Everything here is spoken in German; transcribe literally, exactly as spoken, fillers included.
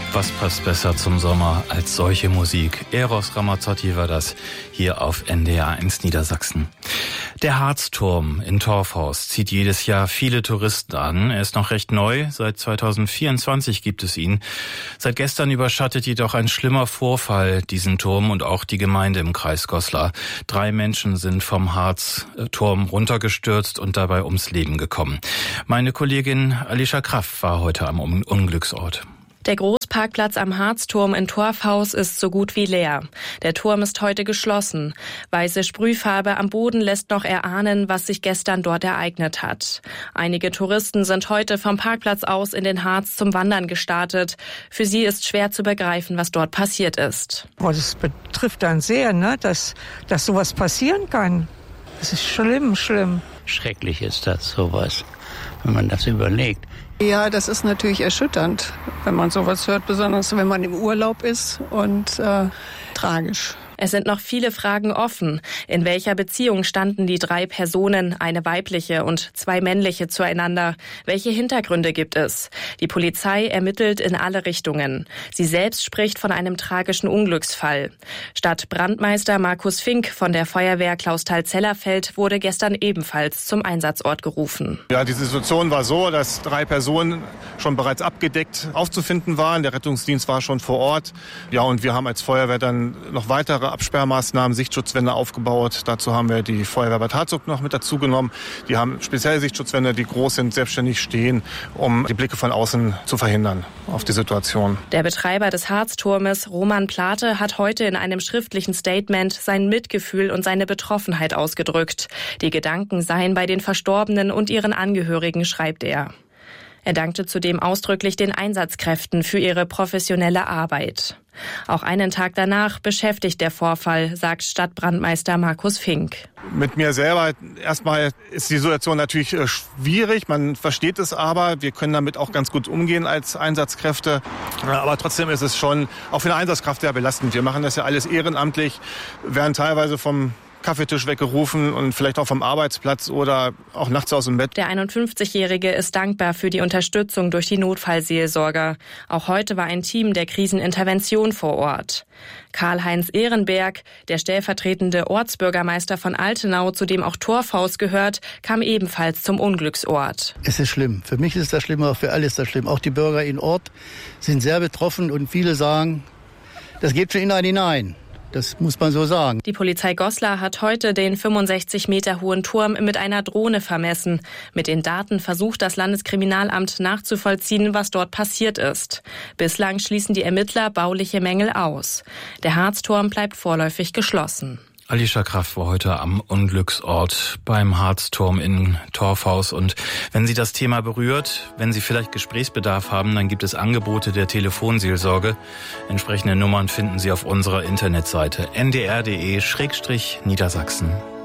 Was passt besser zum Sommer als solche Musik? Eros Ramazzotti war das hier auf N D R eins Niedersachsen. Der Harzturm in Torfhaus zieht jedes Jahr viele Touristen an. Er ist noch recht neu. Seit zweitausendvierundzwanzig gibt es ihn. Seit gestern überschattet jedoch ein schlimmer Vorfall diesen Turm und auch die Gemeinde im Kreis Goslar. Drei Menschen sind vom Harzturm runtergestürzt und dabei ums Leben gekommen. Meine Kollegin Alicia Kraft war heute am Unglücksort. Der Großparkplatz am Harzturm in Torfhaus ist so gut wie leer. Der Turm ist heute geschlossen. Weiße Sprühfarbe am Boden lässt noch erahnen, was sich gestern dort ereignet hat. Einige Touristen sind heute vom Parkplatz aus in den Harz zum Wandern gestartet. Für sie ist schwer zu begreifen, was dort passiert ist. Oh, das betrifft dann sehr, ne? dass, dass sowas passieren kann. Das ist schlimm, schlimm. Schrecklich ist das, sowas, wenn man das überlegt. Ja, das ist natürlich erschütternd, wenn man sowas hört, besonders wenn man im Urlaub ist und äh, tragisch. Es sind noch viele Fragen offen. In welcher Beziehung standen die drei Personen, eine weibliche und zwei männliche, zueinander? Welche Hintergründe gibt es? Die Polizei ermittelt in alle Richtungen. Sie selbst spricht von einem tragischen Unglücksfall. Stadtbrandmeister Markus Fink von der Feuerwehr Clausthal-Zellerfeld wurde gestern ebenfalls zum Einsatzort gerufen. Ja, die Situation war so, dass drei Personen schon bereits abgedeckt aufzufinden waren. Der Rettungsdienst war schon vor Ort. Ja, und wir haben als Feuerwehr dann noch weitere Absperrmaßnahmen, Sichtschutzwände aufgebaut. Dazu haben wir die Feuerwehr Bad Harzog noch mit dazu genommen. Die haben spezielle Sichtschutzwände, die groß sind, selbstständig stehen, um die Blicke von außen zu verhindern auf die Situation. Der Betreiber des Harzturmes, Roman Plate, hat heute in einem schriftlichen Statement sein Mitgefühl und seine Betroffenheit ausgedrückt. Die Gedanken seien bei den Verstorbenen und ihren Angehörigen, schreibt er. Er dankte zudem ausdrücklich den Einsatzkräften für ihre professionelle Arbeit. Auch einen Tag danach beschäftigt der Vorfall, sagt Stadtbrandmeister Markus Fink. Mit mir selber erstmal ist die Situation natürlich schwierig. Man versteht es aber. Wir können damit auch ganz gut umgehen als Einsatzkräfte. Aber trotzdem ist es schon auch für eine Einsatzkraft sehr belastend. Wir machen das ja alles ehrenamtlich, werden teilweise vom Kaffeetisch weggerufen und vielleicht auch vom Arbeitsplatz oder auch nachts aus dem Bett. Der einundfünfzigjährige ist dankbar für die Unterstützung durch die Notfallseelsorger. Auch heute war ein Team der Krisenintervention vor Ort. Karl-Heinz Ehrenberg, der stellvertretende Ortsbürgermeister von Altenau, zu dem auch Torfhaus gehört, kam ebenfalls zum Unglücksort. Es ist schlimm. Für mich ist das schlimm, auch für alle ist das schlimm. Auch die Bürger in Ort sind sehr betroffen und viele sagen, das geht schon in einen hinein. Das muss man so sagen. Die Polizei Goslar hat heute den fünfundsechzig Meter hohen Turm mit einer Drohne vermessen. Mit den Daten versucht das Landeskriminalamt nachzuvollziehen, was dort passiert ist. Bislang schließen die Ermittler bauliche Mängel aus. Der Harzturm bleibt vorläufig geschlossen. Alicia Kraft war heute am Unglücksort beim Harzturm in Torfhaus. Und wenn Sie das Thema berührt, wenn Sie vielleicht Gesprächsbedarf haben, dann gibt es Angebote der Telefonseelsorge. Entsprechende Nummern finden Sie auf unserer Internetseite n d r punkt d e Niedersachsen.